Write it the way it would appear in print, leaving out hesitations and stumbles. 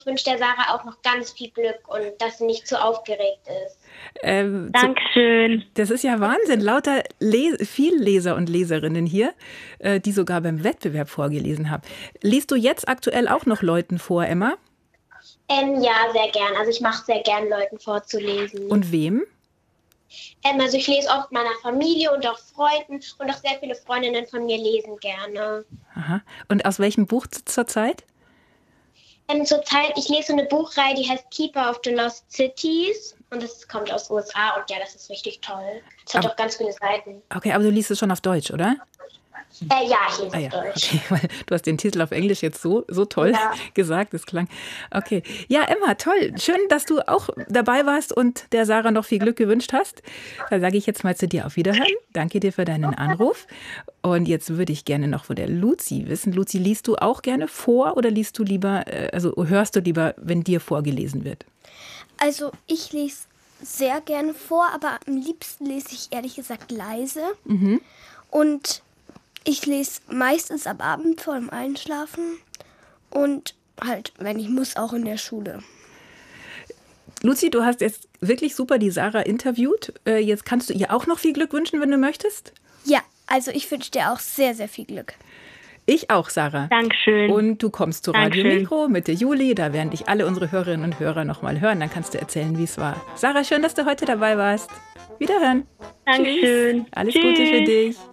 wünsche der Sarah auch noch ganz viel Glück und dass sie nicht zu aufgeregt ist. Dankeschön. Das ist ja Wahnsinn. Lauter viel Leser und Leserinnen hier, die sogar beim Wettbewerb vorgelesen haben. Liest du jetzt aktuell auch noch Leuten vor, Emma? Ja, sehr gern. Also ich mache sehr gern, Leuten vorzulesen. Und wem? Also ich lese oft meiner Familie und auch Freunden und auch sehr viele Freundinnen von mir lesen gerne. Aha. Und aus welchem Buch zurzeit? Zurzeit, ich lese so eine Buchreihe, die heißt Keeper of the Lost Cities und das kommt aus den USA und ja, das ist richtig toll. Es hat auch ganz viele Seiten. Okay, aber du liest es schon auf Deutsch, oder? Ja, ich lese auf Deutsch. Okay, weil du hast den Titel auf Englisch jetzt so toll gesagt, das klang. Okay, ja, Emma, toll. Schön, dass du auch dabei warst und der Sarah noch viel Glück gewünscht hast. Da sage ich jetzt mal zu dir auf Wiederhören. Danke dir für deinen Anruf. Und jetzt würde ich gerne noch von der Luzi wissen. Luzi, liest du auch gerne vor oder liest du lieber, also hörst du lieber, wenn dir vorgelesen wird? Also ich lese sehr gerne vor, aber am liebsten lese ich ehrlich gesagt leise. Und ich lese meistens am Abend vor dem Einschlafen und halt, wenn ich muss, auch in der Schule. Luzi, du hast jetzt wirklich super die Sarah interviewt. Jetzt kannst du ihr auch noch viel Glück wünschen, wenn du möchtest. Ja, also ich wünsche dir auch sehr, sehr viel Glück. Ich auch, Sarah. Dankeschön. Und du kommst zu Radio Mikro Mitte Juli. Da werden dich alle unsere Hörerinnen und Hörer noch mal hören. Dann kannst du erzählen, wie es war. Sarah, schön, dass du heute dabei warst. Wiederhören. Dankeschön. Tschüss. Alles Gute für dich.